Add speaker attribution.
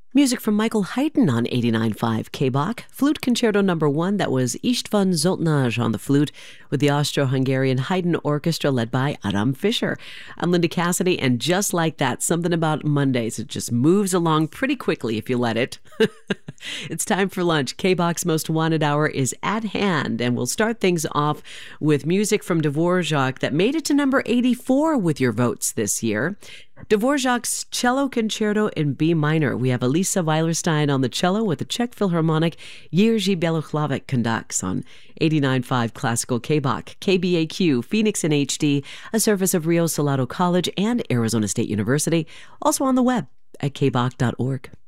Speaker 1: Music from Michael Haydn on 89.5 KBach. Flute Concerto No. 1, that was István Zoltányi on the flute with the Austro-Hungarian Haydn Orchestra led by Adam Fischer. I'm Linda Cassidy, and just like that, something about Mondays, it just moves along pretty quickly if you let it. It's time for lunch. KBach's Most Wanted Hour is at hand, and we'll start things off with music from Dvorak that made it to number 84 with your votes this year. Dvorak's Cello Concerto in B minor. We have Elisa Weilerstein on the cello with the Czech Philharmonic. Jiří Bělohlavek conducts on 89.5 Classical KBach, KBAQ, Phoenix in HD, a service of Rio Salado College and Arizona State University. Also on the web at kbach.org.